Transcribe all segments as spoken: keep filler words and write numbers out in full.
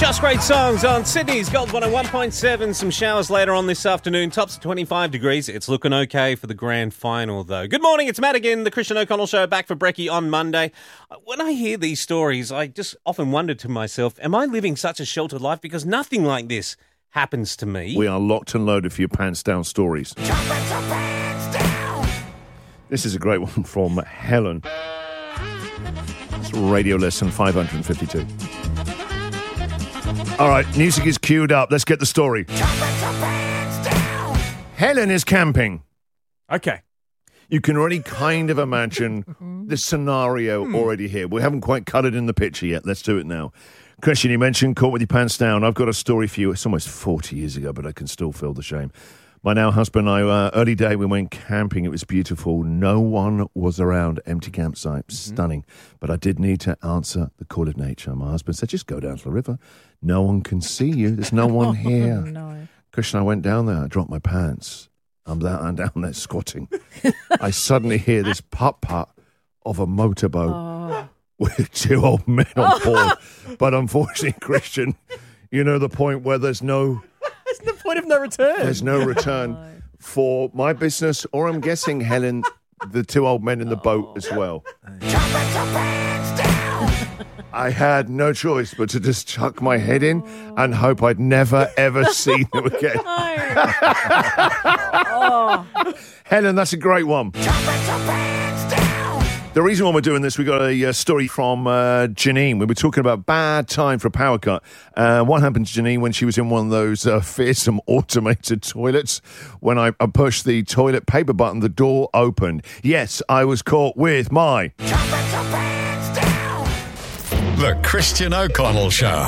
Just great songs on Sydney's Gold one oh one point seven. Some showers later on this afternoon. Tops at twenty-five degrees. It's looking okay for the grand final, though. Good morning, it's Matt again, the Christian O'Connell Show, back for Brekkie on Monday. When I hear these stories, I just often wonder to myself, am I living such a sheltered life? Because nothing like this happens to me. We are locked and loaded for your pants down stories. Pants down. This is a great one from Helen. It's radio lesson five hundred fifty-two. All right, music is queued up. Let's get the story. Helen is camping. Okay. You can already kind of imagine the scenario already here. We haven't quite cut it in the picture yet. Let's do it now. Christian, you mentioned Caught With Your Pants Down. I've got a story for you. It's almost forty years ago, but I can still feel the shame. My now husband and I, uh, early day, we went camping. It was beautiful. No one was around. Empty campsite. Stunning. But I did need to answer the call of nature. My husband said, just go down to the river. No one can see you. There's no one here. Oh, no. Christian, I went down there. I dropped my pants. I'm down, I'm down there squatting. I suddenly hear this putt-putt of a motorboat Oh. with two old men on board. But unfortunately, Christian, you know the point where there's no... There's the point of no return. There's no return for my business, or I'm guessing, Helen, the two old men in the boat as well. I had no choice but to just chuck my head in and hope I'd never, ever see them again. Oh. Helen, that's a great one. The reason why we're doing this, we got a uh, story from uh, Janine. We were talking about bad time for a power cut. Uh, what happened to Janine when she was in one of those uh, fearsome automated toilets? When I, I pushed the toilet paper button, the door opened. Yes, I was caught with my... The Christian O'Connell Show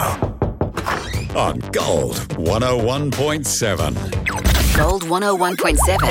on Gold one oh one point seven. Gold one oh one point seven.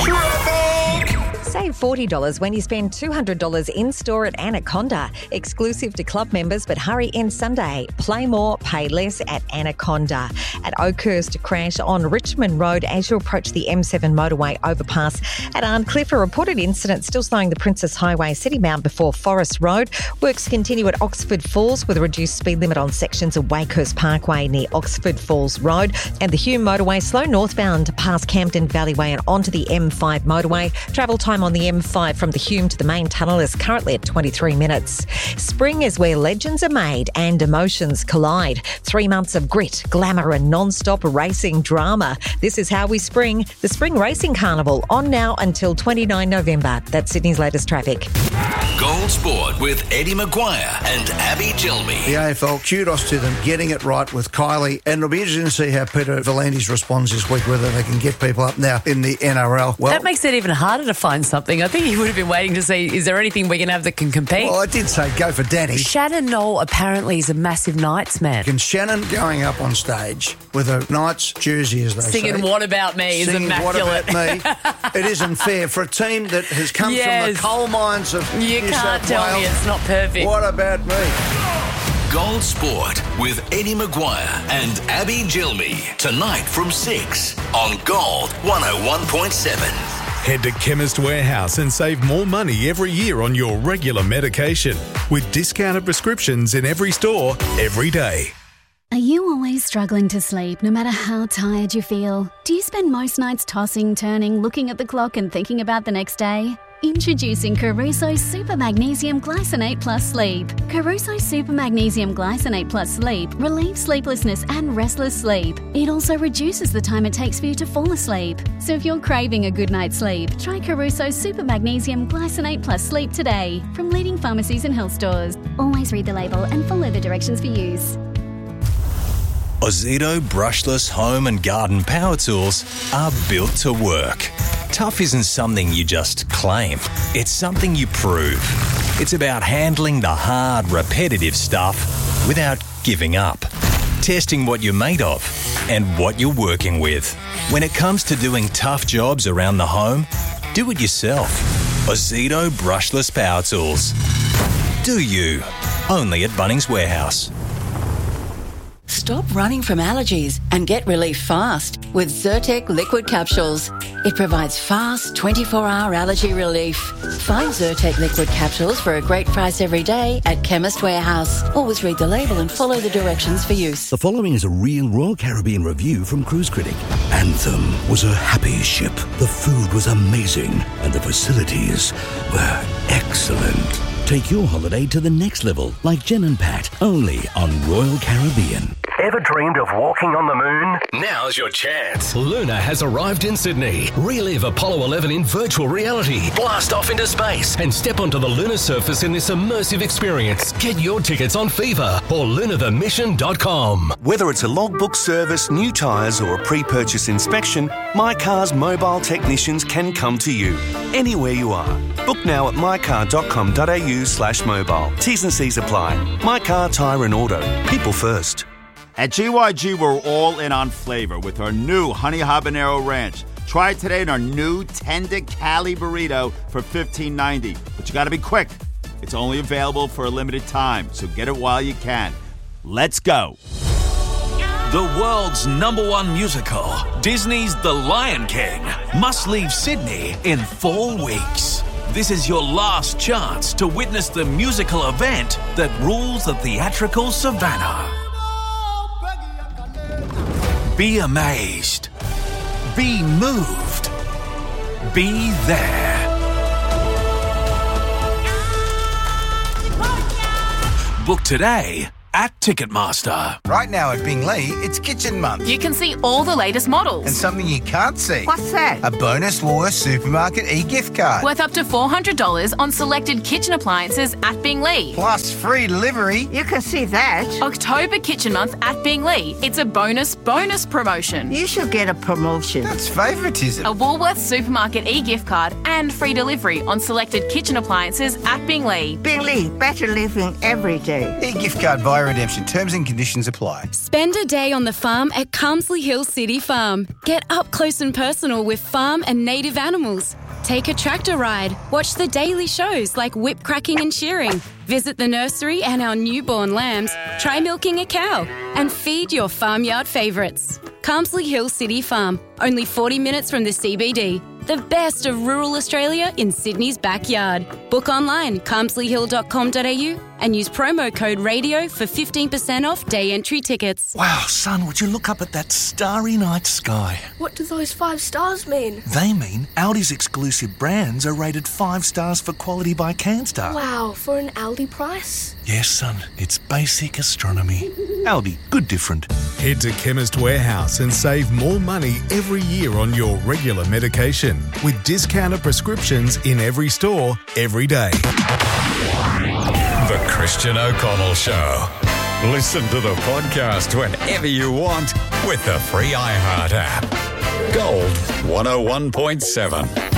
Save forty dollars when you spend two hundred dollars in-store at Anaconda. Exclusive to club members, but hurry in Sunday. Play more, pay less at Anaconda. At Oakhurst crash on Richmond Road as you approach the M seven motorway overpass. At Arncliffe, a reported incident still slowing the Princess Highway Citybound before Forest Road. Works continue at Oxford Falls with a reduced speed limit on sections of Wakehurst Parkway near Oxford Falls Road. And the Hume motorway slow northbound past Camden Valleyway and onto the M five motorway. Travel time on the M five from the Hume to the main tunnel is currently at twenty-three minutes. Spring is where legends are made and emotions collide. Three months of grit, glamour and non-stop racing drama. This is how we spring. The Spring Racing Carnival on now until twenty-ninth November. That's Sydney's latest traffic. Gold Sport with Eddie Maguire and Abby Gilmy. The A F L, kudos to them, getting it right with Kylie. And it'll be interesting to see how Peter V'landys responds this week, whether they can get people up now in the N R L. Well, that makes it even harder to find something. I think he would have been waiting to see, is there anything we can have that can compete? Well, I did say go for Danny. Shannon Knoll apparently is a massive Knights man. And Shannon going up on stage with a Knights jersey, as they Singing say. What About Me is Singing immaculate. What About Me. It isn't fair for a team that has come Yes. from the coal mines of You New can't South tell Wales. me it's not perfect. What about me? Gold Sport with Eddie Maguire and Abby Gilmy. Tonight from six on Gold one oh one point seven. Head to Chemist Warehouse and save more money every year on your regular medication with discounted prescriptions in every store, every day. Are you always struggling to sleep no matter how tired you feel? Do you spend most nights tossing, turning, looking at the clock and thinking about the next day? Introducing Caruso Super Magnesium Glycinate Plus Sleep. Caruso Super Magnesium Glycinate Plus Sleep relieves sleeplessness and restless sleep. It also reduces the time it takes for you to fall asleep. So if you're craving a good night's sleep, try Caruso Super Magnesium Glycinate Plus Sleep today from leading pharmacies and health stores. Always read the label and follow the directions for use. Ozito brushless home and garden power tools are built to work. Tough isn't something you just claim. It's something you prove. It's about handling the hard, repetitive stuff without giving up. Testing what you're made of and what you're working with. When it comes to doing tough jobs around the home, do it yourself. Ozito brushless power tools. Do you? Only at Bunnings Warehouse. Stop running from allergies and get relief fast with Zyrtec liquid capsules. It provides fast twenty-four hour allergy relief. Find Zyrtec liquid capsules for a great price every day at Chemist Warehouse. Always read the label and follow the directions for use. The following is a real Royal Caribbean review from Cruise Critic. Anthem was a happy ship. The food was amazing and the facilities were excellent. Take your holiday to the next level, like Jen and Pat, only on Royal Caribbean. Ever dreamed of walking on the moon? Now's your chance. Luna has arrived in Sydney. Relive Apollo eleven in virtual reality. Blast off into space and step onto the lunar surface in this immersive experience. Get your tickets on Fever or lunar the mission dot com. Whether it's a logbook service, new tyres or a pre-purchase inspection, My Car's mobile technicians can come to you anywhere you are. Book now at my car dot com dot a u slash mobile. T's and C's apply. My Car, Tyre and Auto. People first. At G Y G, we're all in on flavor with our new Honey Habanero Ranch. Try it today in our new Tender Cali Burrito for fifteen ninety. But you gotta be quick. It's only available for a limited time, so get it while you can. Let's go. The world's number one musical, Disney's The Lion King, must leave Sydney in four weeks. This is your last chance to witness the musical event that rules the theatrical savannah. Be amazed. Be moved. Be there. Book today at Ticketmaster. Right now at Bingley, it's Kitchen Month. You can see all the latest models. And something you can't see. What's that? A bonus Woolworths Supermarket e-gift card. Worth up to four hundred dollars on selected kitchen appliances at Bingley. Plus free delivery. You can see that. October Kitchen Month at Bingley. It's a bonus bonus promotion. You should get a promotion. That's favouritism. A Woolworths Supermarket e-gift card and free delivery on selected kitchen appliances at Bingley. Bingley, better living every day. E-gift card via redemption. Terms and conditions apply. Spend a day on the farm at Carmsley Hill City Farm. Get up close and personal with farm and native animals. Take a tractor ride. Watch the daily shows like whip cracking and shearing. Visit the nursery and our newborn lambs. Try milking a cow and feed your farmyard favourites. Carmsley Hill City Farm, only forty minutes from the C B D. The best of rural Australia in Sydney's backyard. Book online, carmsley hill dot com dot a u and use promo code RADIO for fifteen percent off day entry tickets. Wow, son, would you look up at that starry night sky? What do those five stars mean? They mean Aldi's exclusive brands are rated five stars for quality by CanStar. Wow, for an Aldi price? Yes, son, it's basic astronomy. Aldi, good different. Head to Chemist Warehouse and save more money every year on your regular medication with discounted prescriptions in every store, every day. The Christian O'Connell Show. Listen to the podcast whenever you want with the free iHeart app. Gold one oh one point seven.